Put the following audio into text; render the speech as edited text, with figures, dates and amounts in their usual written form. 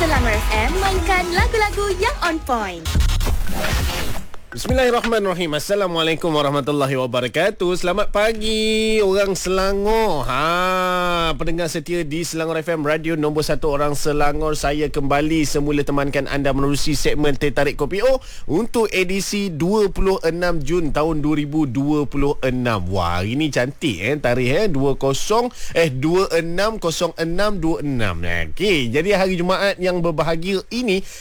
Selangor FM mainkan lagu-lagu yang on point. Bismillahirrahmanirrahim. Assalamualaikum warahmatullahi wabarakatuh. Selamat pagi orang Selangor. Pendengar setia di Selangor FM, radio nombor 1 orang Selangor. Saya kembali semula temankan anda menerusi segmen Teh Tarik Kopi O untuk edisi 26 Jun tahun 2026. Wah, hari ni cantik tarikh 260626. Okey, jadi hari Jumaat yang berbahagia ini